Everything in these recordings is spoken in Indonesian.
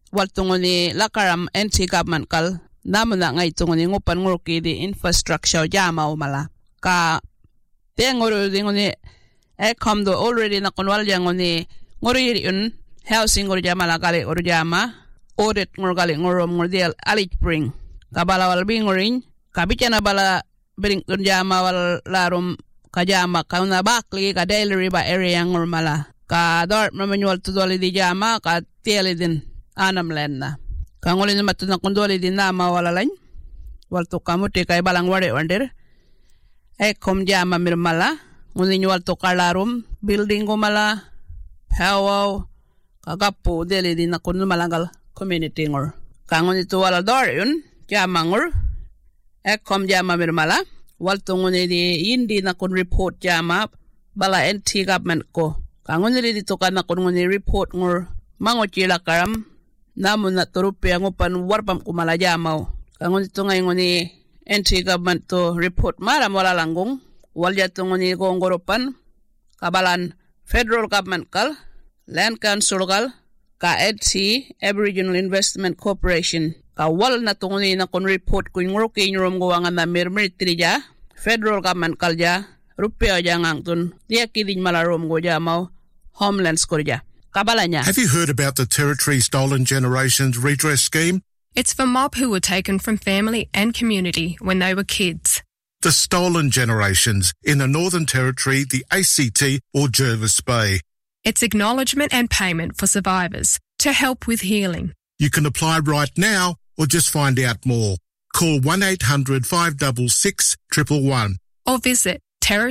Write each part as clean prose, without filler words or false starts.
waltungoni lakaram anti-government kal namuna ngay tungoni ngupan ngurki di infrastructure jama umala ka tengoro dingoni komdo already na kunwal jangoni ngori yun housing ngor jama la kali or jama audit ngor kali ngorom ngor dial alit bring kabala wal bingorin kabichana bala bring jama wal larum kajama kauna bakli ka daily riba area ngor mala ka dort manual tudoli di jama ka tieli din anam lenna ka ngoli na matuna kundoli din na mawalalain walto kamuti kay balang wari wander kom jama mirmala nguni walto kalarum building ko mala hawaw kagapo deli din na kunu malangal community ngor ka nguni to wala dor yun jama ngor kom jama mirmala walto nguni di indi na kun report jama bala anti-government ko kangon nili dito ka na kun nguni report ngor mango chila karam namun na turupi ang upan warpam kumala jamaw kangon dito ngay nguni anti-government to report maram wala langgong walya to nguni gongoropan kabalan federal government kal land council kal ka EDC Aboriginal Investment Corporation ka wal na to nguni na kun report kun ngoro kinyorom guwangan na mirmiritri ja federal government kal ja rupiah jangang tun dia kidin malarom go jamaw Homeland Security. Kabalanya. Have you heard about the Territory Stolen Generations Redress Scheme? It's for mob who were taken from family and community when they were kids. The stolen generations in the Northern Territory, the ACT or Jervis Bay. It's acknowledgement and payment for survivors to help with healing. You can apply right now or just find out more. Call 1800 566 111. Or visit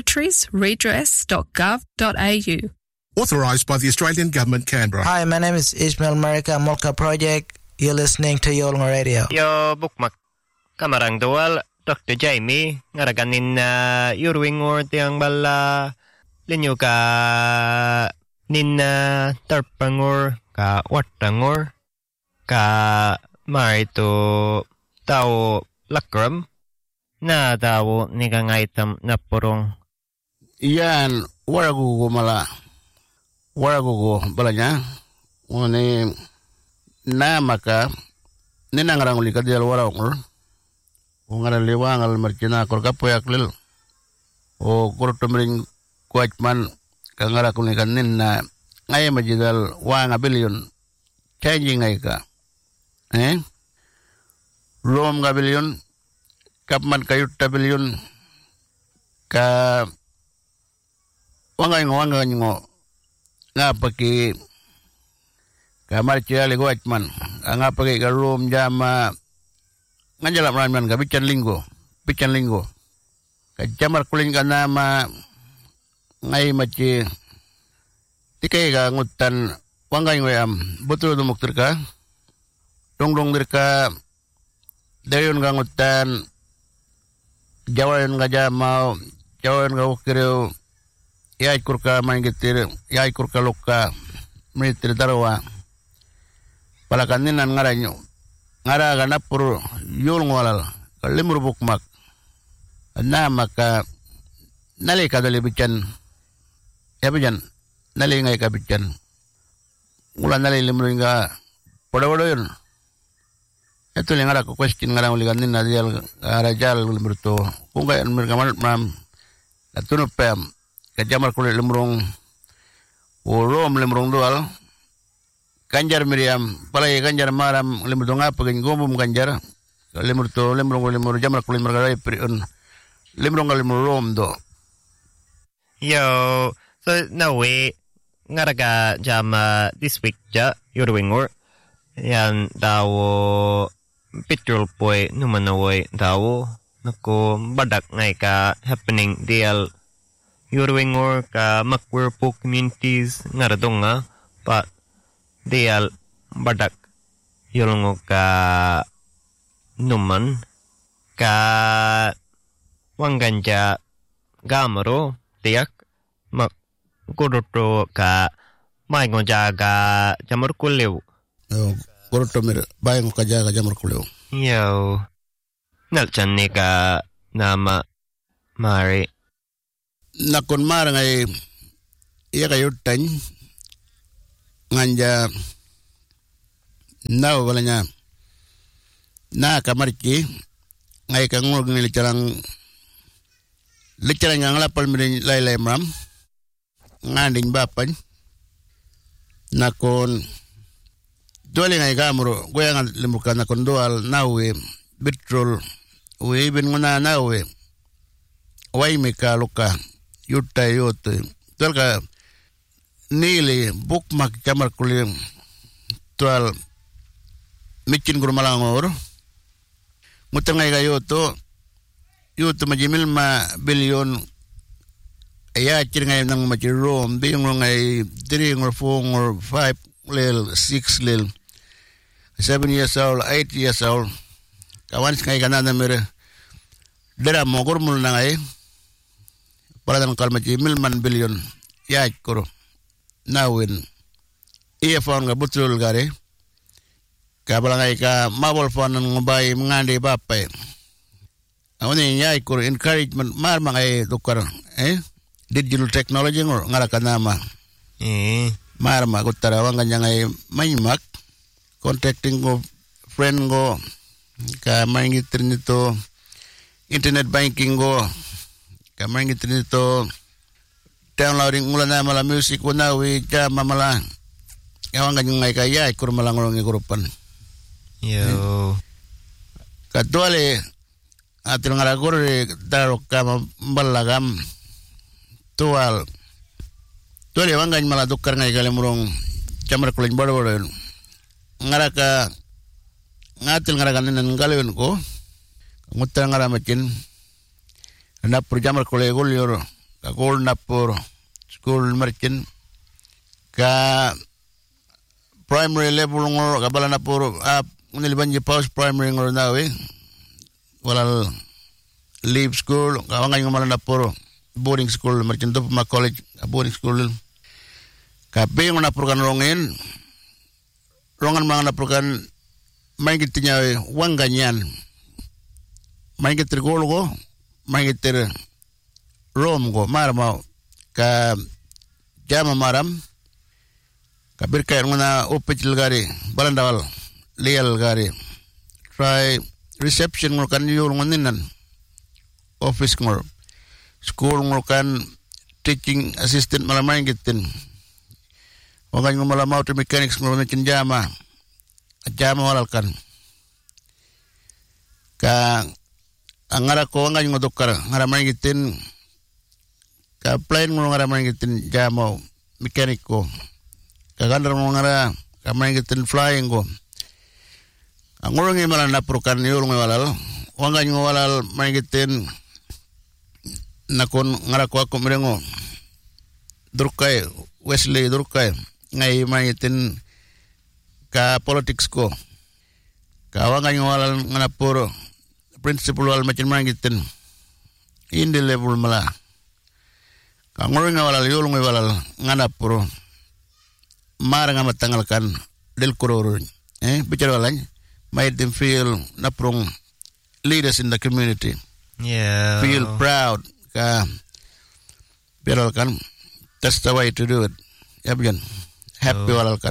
territoriesredress.gov.au. Authorised by the Australian Government, Canberra. Hi, my name is Ismail Marika, Molka Project. You're listening to Yolnga Radio. Yo, bukmak. Kamarang dual, Dr. Jamie, ngaraganin na yurwingor tiyang bala linyo ka nin tarpangor ka watangor ka marito tao lakram na tao nigangaitam na purong. Iyan, waragugo mala. Waragugo balanya ngone na maka ninangarang uli kadial warangor ngara lewangal markina kor kapoyaklil o kortomring kuatman kangara kulikan ninna ngai majidal wanga billion changing ngai ka rom ga billion kapman kayutta billion ka wanga ngo ngapa ki kamar ciali guatman ngapa ki garum jama nganjalam ramen ka bican linggo ka jamar kuling ka nama ngai maci tikai ka ngutan wangai ngoyam betul dumuk terka dong terka dayun ka ngutan jawayan ka jamau jawayan ka ukireu yai kurka main getir yai kurka loka menitir darwa palakaninan ngaranyo ngara gana pur yul ngolal kalimur bukmak na maka nali kadali bican ya bican nali ngai ka bican ulan nali limur nga podo yun itu yang ngara ko question ngara uliganin na dial arajal limur to kung kaya mereka mam natuno pem kajamar kulit lemrong urom lemrong dual kanjar miriam palai kanjar maram lemrong apa kan gomum kanjar lemur to lemrong jamar kulit mereka priun lemrong rom do yo so no way ngaraga jama this week ja yorwingor yan dawo petrol boy numanoy dawo nako badak ngai ka happening deal Yorwingor ka Makwerpo communities ngaradonga pa dial badak yolongo ka numan ka wanganja gamaro tiyak mak kuroto ka maingo jaga jamur kulew kuroto mir maingo ka jaga jamur kulew yo nalchan ni ka nama mari nakon mar ngai iya kayo tany nganja Now balanya na kamarki ngai ka ngol ni licarang yang lapal mirin lailai mam nganding bapan nakon dole ngai gamro goyang limukan nakon doal nawe bitrol we ben ngona nawe wai meka luka yutta yote dolka nili bukmak kamar kulim tual mikin gurmalangor mutangai ga yoto majimil ma billion ya ciringai nang majirom bing ngai 3 or 4 or 5 lil 6 lil 7 years old 8 years old kawan ngai kana na mere dera mogor mul nangai paladan kal majimil man billion ya koro nawin iya phone ga butul gare kabalangai ka mobile phone ngobai mengandi bapai awani yai kur encouragement mar mangai dokar digital technology ngor ngarakan nama mar ma gutara wanga nyangai maimak contacting go friend go ka mangi trinito internet banking go ka mangi trinito downloading mulana mala music wana wi jama mala awanga nyangai ka yai kur malangorong grupan yo katuale atil ngaragur daro kama balagam tual tuale wangan mala dukar ngai kale murong camar kulin boro ngaraka ngatil ngarakan nan galeun ko ngutra ngaramakin napur jamar kule gol yor ka gol napur school markin ka primary level ngor ka balana pur unil banji post primary ngor nawe walal leave school kawangan ng malana puro boarding school marchin to ma college boarding school kape ng napurkan rongan mga napurkan may gitinyaw wangganyan may gitir golo ko may gitir rom ko maramaw ka jama maram kabir kaya nga upit gari balandawal leal gari try reception ngor kan yul ngoninan office ngor school ngor kan teaching assistant malamay gitin wagan ngor malamaw to mechanics ngor nakin jama walal kan ka angara ko wagan ngor dokar ngaramay gitin ka plane ngor ngaramay gitin jama mechanic ko ka gandar ngor ngara kamay gitin flying ko angurungi malan napurkan yul ngwalal wangan ngwalal mangitin nakon ngarako ako mirengo durkai Wesley durkai ngai mangitin ka politics ko ka wangan ngwalal nganapuro principal wal macin mangitin indi level mala ka ngurungi ngwalal yul ngwalal nganapuro marang amatangalkan del kururun bicara walanya made them feel naprong leaders in the community. Yeah. Feel proud. Kan, that's the way to do it. Yabigan. Happy kan.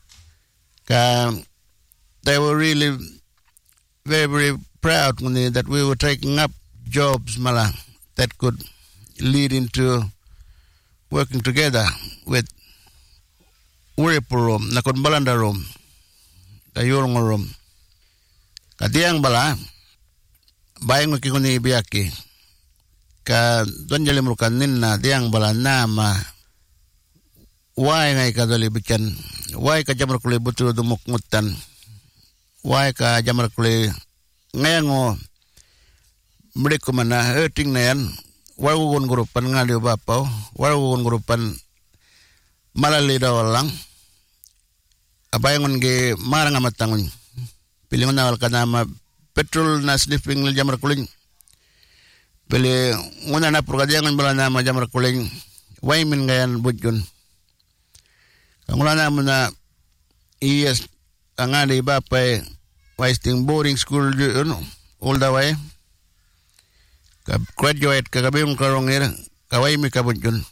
They were really very, very proud that we were taking up jobs mala that could lead into working together with Uripurum, nakon Balandarum, Tayurungurum. Katiang bala bayang makikuni biyaki ka don jali murukan ninna tiang bala nama wai ngai ka dali bican wai ka jamar kule butu dumuk mutan wai ka jamar kule ngayango mriku mana hurting nayan warugun grupan ngali bapau warugun grupan malali dawalang abayangon ge marang amatangun pilingon na kanama petrol na sniffing ng jamar kuling pili nguna na purkadyangan bala nama jamar kuling waimin ngayan budyon ngula na mo na iyas ang ali bapay wasting boarding school yun all the way graduate kagabing karongir kawaimi kabudyon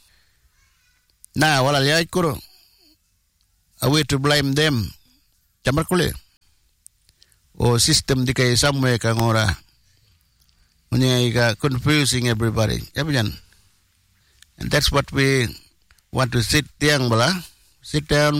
na wala liyay kuro a way to blame them jamar kuling o system di kay somewhere ka ngora. Unya ka confusing everybody. Yapijan. And that's what we want to sit down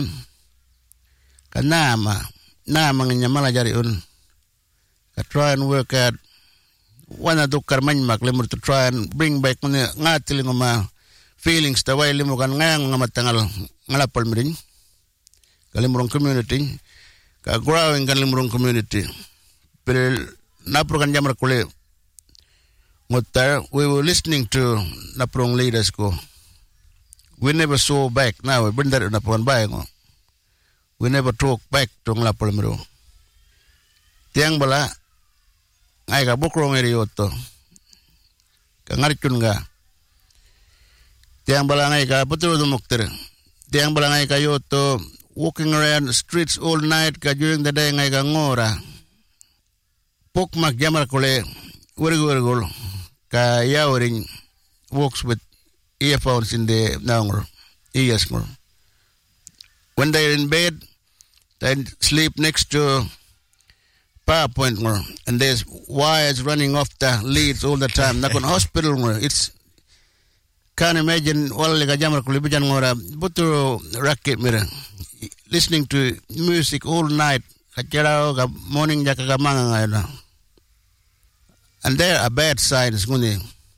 kanama nganya malajari un. Ka try and work at wana dukar manmak lemur to try and bring back ngatiling ma feelings ta way limu kan ngang ngamatangal ngalapal mirin kalimurong community ka growing kalimurong community pero naprokan jamar kule ngotar we were listening to naprong leaders ko we never saw back now we bring that napon bay ngo we never talk back to ngalapal miru tiang bala ngai ka bukrong erioto ka ngarikun ga tiang bala ngai ka betul muktir tiang bala ngai ka yoto walking around the streets all night ka during the day ngai ka ngora pok mak jamar kole wergol ka yawring walks with earphones in the ears when they're in bed they sleep next to PowerPoint and there's wires running off the leads all the time. Nakon hospital it's can't imagine wala ka jamar ko libijan ngora butu racket mira listening to music all night kachara ka morning jaka ka manga ngayon. And there are bad signs nguni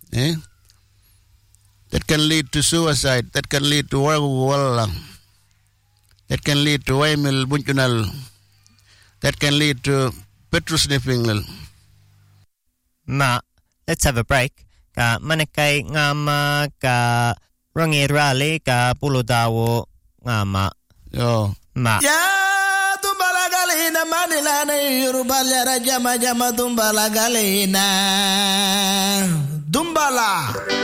that can lead to suicide, that can lead to wala, that can lead to waymil bunchunal, that can lead to petrol sniffing. Ma, let's have a break. Ka manakay ngama ka rangirali ka puludawo ngama. Yo. Ma. Ya tumbala galina manila na yurubalya jama tumbala galina. Dumbala.